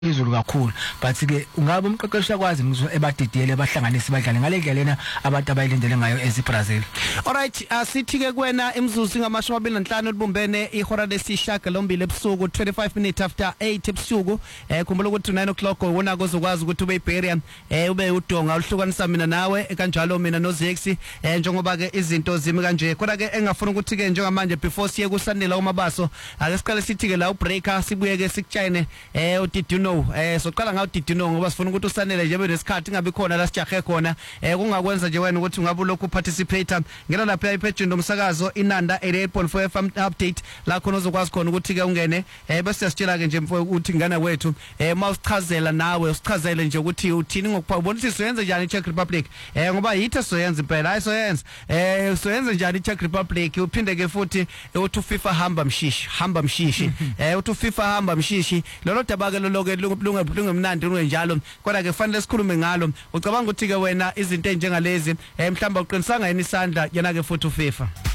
izulu kakhulu but ke ungabe umqeqeshi yakwazi ngizwe ebadidiyele bahlanganise badlale ngale ndlela abantu abayilindele ngayo eZibrazil. Alright, asithi ke kuwena imzuzu ngama25 libumbene ihora lesishaka lombili ebusuku 25 minutes after 8 ebusuku. Khumbula ukuthi 9 o'clock wona kozokwazi ukuthi ube iBeria ube udonga uhlukanisa mina nawe kanjalo mina noZexi njengoba ke izinto zimi kanje. Kodwa ke engafuna ukuthi ke njengamanje before siye kusanela uMabaso ake siqale sithi ke la ubreaker sibuye ke sikutshayine uDiduno soqala ngawo Diduno ngoba sifuna ukuthi usanele nje benesikhathi ingabe khona la sijahe khona kungakwenza nje wena ukuthi ungabe lokhu participate ngena lapha ipage nomsakazo inanda 88.4 FM update la khona uzokwazi khona ukuthi ke ungene bese sitshela ke nje ukuthi ngana kwethu mawusichazela nawe usichazele nje ukuthi uthini ngokubona ukuthi soyenze njani iCzech Republic ngoba yithe soyenza impela hayi soyenza soyenza njani iCzech Republic uphinde ke futhi uthi FIFA hamba mshishi uthi FIFA hamba mshishi lolo daba ke loloke lungemnandi lungenjalo kodwa ke kufanele sikhulume ngalo ucabanga ukuthi ke wena izinto ezinjengalezi mhlamba uqinisanga yini isandla yena ke futhi uFIFA.